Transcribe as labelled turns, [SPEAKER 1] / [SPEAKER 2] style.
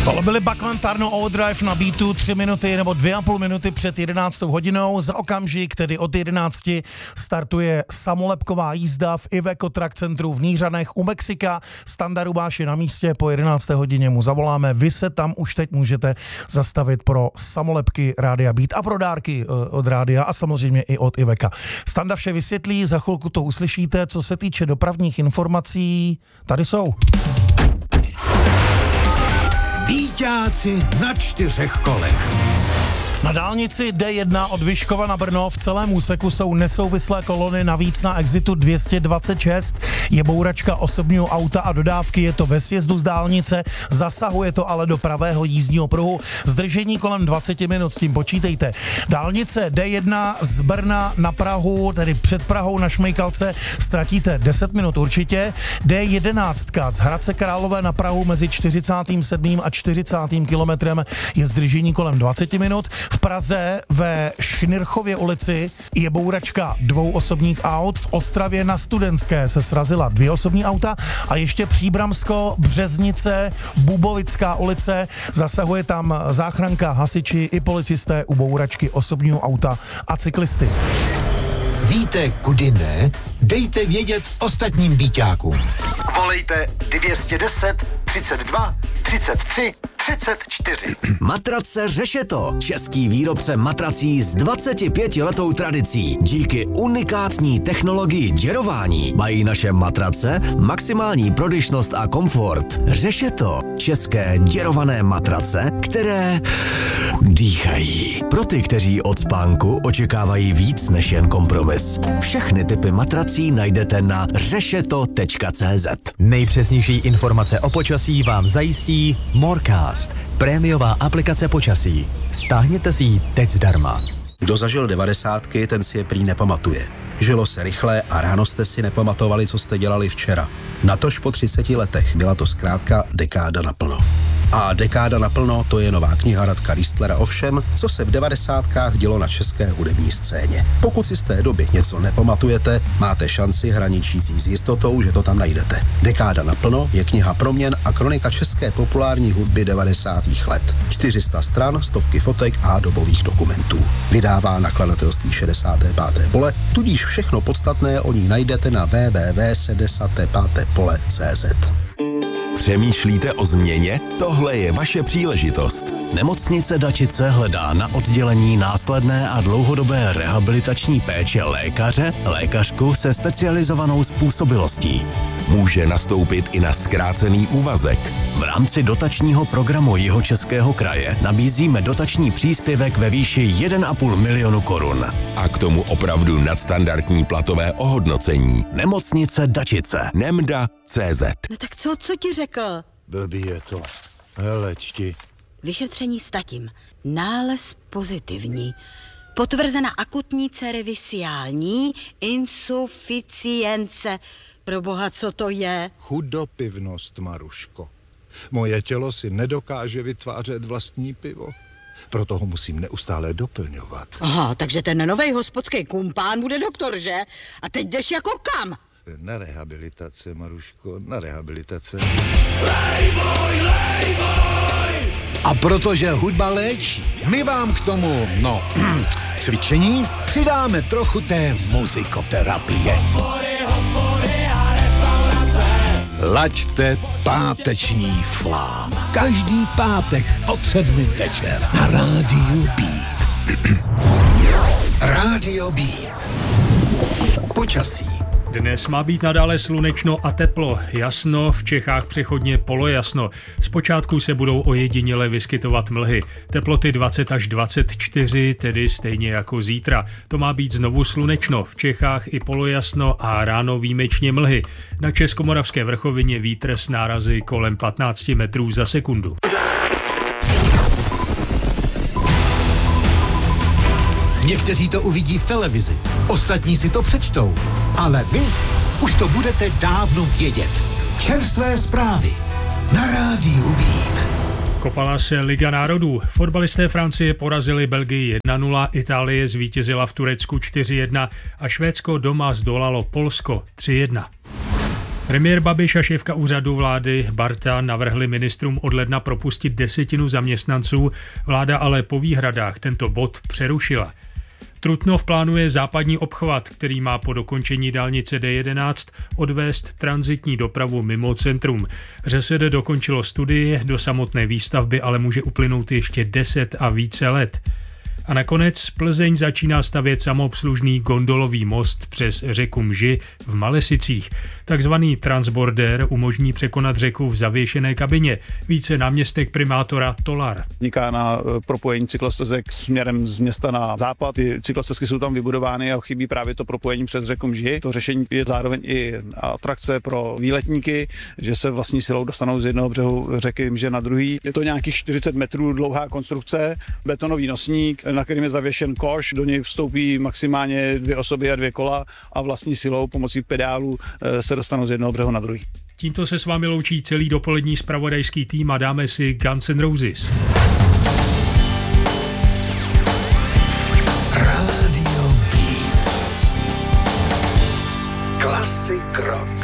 [SPEAKER 1] Tohle byly Bachman Turner Overdrive na beatu 3 minuty nebo 2,5 minuty před 11. hodinou. Za okamžik, tedy od 11, startuje samolepková jízda v Iveco Track Centru v Nířanech u Mexika. Standa Rubáš je na místě, po 11. hodině mu zavoláme. Vy se tam už teď můžete zastavit pro samolepky Rádia Beat a pro dárky od rádia a samozřejmě i od Iveca. Standa vše vysvětlí, za chvilku to uslyšíte. Co se týče dopravních informací, tady jsou.
[SPEAKER 2] Víťáci na 4 kolech.
[SPEAKER 1] Na dálnici D1 od Vyškova na Brno v celém úseku jsou nesouvislé kolony, navíc na exitu 226 je bouračka osobního auta a dodávky, je to ve sjezdu z dálnice, zasahuje to ale do pravého jízdního pruhu, zdržení kolem 20 minut, s tím počítejte. Dálnice D1 z Brna na Prahu, tedy před Prahou na Šmejkalce, ztratíte 10 minut určitě. D11 z Hradce Králové na Prahu mezi 47. a 40. kilometrem je zdržení kolem 20 minut. V Praze ve Šnirchově ulici je bouračka 2 osobních aut, v Ostravě na Studentské se srazila 2 osobní auta a ještě Příbramsko, Březnice, Bubovická ulice, zasahuje tam záchranka, hasiči i policisté u bouračky osobního auta a cyklisty.
[SPEAKER 2] Víte, kudy ne? Dejte vědět ostatním víťákům.
[SPEAKER 3] Volejte 210 32 33 34.
[SPEAKER 4] Matrace Řešeto. Český výrobce matrací s 25letou tradicí. Díky unikátní technologii děrování mají naše matrace maximální prodyšnost a komfort. Řešeto. České děrované matrace, které dýchají. Pro ty, kteří od spánku očekávají víc než jen kompromis. Všechny typy matrací najdete na řešeto.cz.
[SPEAKER 5] Nejpřesnější informace o počasí vám zajistí Morecast, prémiová aplikace počasí. Stáhněte si ji teď zdarma.
[SPEAKER 6] Kdo zažil 90, ten si je prý nepamatuje. Žilo se rychle a ráno jste si nepamatovali, co jste dělali včera. Natož po 30 letech byla to zkrátka dekáda naplno. A dekáda naplno, to je nová kniha Radka Ristlera o všem, co se v 90. dělo na české hudební scéně. Pokud si z té doby něco nepamatujete, máte šanci hraničící s jistotou, že to tam najdete. Dekáda naplno je kniha proměn a kronika české populární hudby 90. let. 400 stran, stovky fotek a dobových dokumentů. Vydává nakladatelství 65. pole, tudíž všechno podstatné o ní najdete na www.75pole.cz.
[SPEAKER 7] Přemýšlíte o změně? Tohle je vaše příležitost.
[SPEAKER 4] Nemocnice Dačice hledá na oddělení následné a dlouhodobé rehabilitační péče lékaře, lékařku se specializovanou způsobilostí.
[SPEAKER 7] Může nastoupit i na zkrácený úvazek.
[SPEAKER 4] V rámci dotačního programu Jihočeského kraje nabízíme dotační příspěvek ve výši 1,5 milionu korun.
[SPEAKER 7] A k tomu opravdu nadstandardní platové ohodnocení.
[SPEAKER 4] Nemocnice Dačice.
[SPEAKER 7] Nemda.cz.
[SPEAKER 8] No tak co ti řekl?
[SPEAKER 2] Blbý je to. Hele, čti.
[SPEAKER 8] Vyšetření statím. Nález pozitivní. Potvrzena akutní cervisiální insuficience. Proboha, co to je?
[SPEAKER 2] Chudopivnost, Maruško. Moje tělo si nedokáže vytvářet vlastní pivo. Proto ho musím neustále doplňovat.
[SPEAKER 8] Aha, takže ten novej hospodský kumpán bude doktor, že? A teď jdeš jako kam?
[SPEAKER 2] Na rehabilitace, Maruško, na rehabilitace.
[SPEAKER 9] A protože hudba léčí, my vám k tomu, cvičení přidáme trochu té muzikoterapie. Laďte páteční flám. Každý pátek od 7 večer na Rádiu Beat.
[SPEAKER 2] Rádio Beat. Počasí.
[SPEAKER 10] Dnes má být nadále slunečno a teplo. Jasno, v Čechách přechodně polojasno. Zpočátku se budou ojediněle vyskytovat mlhy. Teploty 20 až 24, tedy stejně jako zítra. To má být znovu slunečno, v Čechách i polojasno a ráno výjimečně mlhy. Na Českomoravské vrchovině vítr s nárazy kolem 15 metrů za sekundu.
[SPEAKER 2] Někteří to uvidí v televizi, ostatní si to přečtou, ale vy už to budete dávno vědět. Čerstvé zprávy na Rádiu Beat.
[SPEAKER 10] Kopala se Liga národů. Fotbalisté Francie porazili Belgii 1-0, Itálie zvítězila v Turecku 4-1 a Švédsko doma zdolalo Polsko 3-1. Premiér Babiš a šéfka úřadu vlády Barta navrhli ministrům od ledna propustit 10% zaměstnanců, vláda ale po výhradách tento bod přerušila. Trutnov plánuje západní obchvat, který má po dokončení dálnice D11 odvést tranzitní dopravu mimo centrum. ŘSD dokončilo studii, do samotné výstavby ale může uplynout ještě 10 a více let. A nakonec Plzeň začíná stavět samoobslužný gondolový most přes řeku Mži v Malesicích. Takzvaný transborder umožní překonat řeku v zavěšené kabině. Více náměstek primátora Tolar.
[SPEAKER 11] Vzniká na propojení cyklostezek směrem z města na západ. Ty cyklostezky jsou tam vybudovány a chybí právě to propojení přes řeku Mži. To řešení je zároveň i atrakce pro výletníky, že se vlastní silou dostanou z jednoho břehu řeky Mže na druhý. Je to nějakých 40 metrů dlouhá konstrukce, betonový nosník, na kterým je zavěšen koš, do něj vstoupí maximálně 2 osoby a 2 kola a vlastní silou pomocí pedálů se dostanou z jednoho břehu na druhý.
[SPEAKER 10] Tímto se s vámi loučí celý dopolední zpravodajský tým a dáme si Guns N' Roses.
[SPEAKER 2] Radio Beat. Klasik rock.